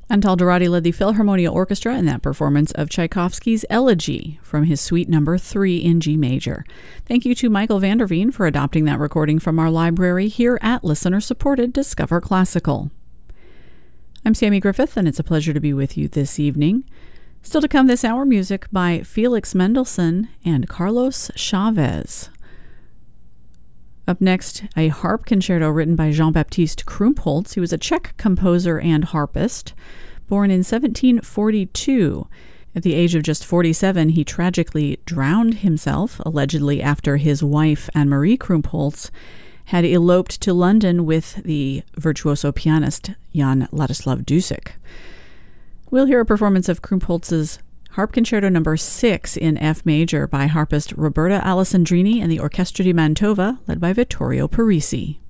Antal Dohrady led the Philharmonia Orchestra in that performance of Tchaikovsky's Elegy from his Suite Number 3 in G major. Thank you to Michael Vanderveen for adopting that recording from our library here at listener-supported Discover Classical. I'm Sammy Griffith, and it's a pleasure to be with you this evening. Still to come this hour, music by Felix Mendelssohn and Carlos Chavez. Up next, a harp concerto written by Jean-Baptiste Krumpholz. He was a Czech composer and harpist, born in 1742. At the age of just 47, he tragically drowned himself, allegedly after his wife, Anne-Marie Krumpholz, had eloped to London with the virtuoso pianist Jan Ladislav Dušek. We'll hear a performance of Krumpholz's Harp Concerto No. 6 in F major by harpist Roberta Alessandrini and the Orchestra di Mantova, led by Vittorio Parisi.